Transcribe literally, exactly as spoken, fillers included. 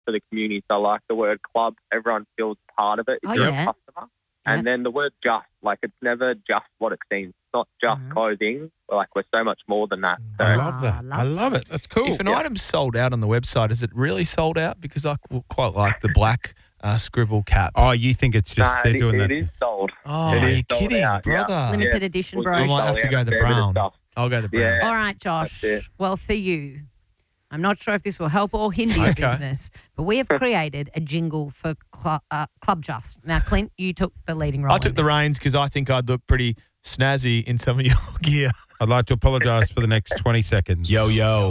for the community. So like the word club, everyone feels part of it if Oh, you're yeah. a customer. And Yep. then the word just, like it's never just what it seems. It's not just Mhm. clothing. Like we're so much more than that. So I Ah, love that. love I love it. That's cool. If an Yeah. item's sold out on the website, is it really sold out? Because I qu- quite like the black uh, scribble cap. Oh, you think it's just no, they're it, doing it that? is sold. Oh, It is you're sold kidding, out, yeah. brother. Limited Yeah. edition We brooch. I do might sell have to out go a the fair bit of brown. stuff. I'll go the brown. Yeah. All right, Josh. That's it. Well, for you, I'm not sure if this will help or hinder your Okay. business, but we have created a jingle for Cl- uh, Club Just. Now, Clint, you took the leading role. I in took the this. reins because I think I'd look pretty snazzy in some of your gear. I'd like to apologise for the next twenty seconds. Yo, yo.